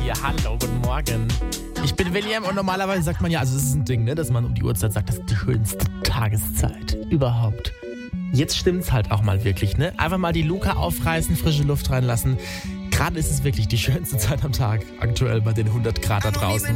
hier. Hallo, guten Morgen. Ich bin William und normalerweise sagt man ja, also es ist ein Ding, ne, dass man um die Uhrzeit sagt, das ist die schönste Tageszeit überhaupt. Jetzt stimmt's halt auch mal wirklich, ne? Einfach mal die Luke aufreißen, frische Luft reinlassen. Gerade ist es wirklich die schönste Zeit am Tag, aktuell bei den 100 Grad da draußen.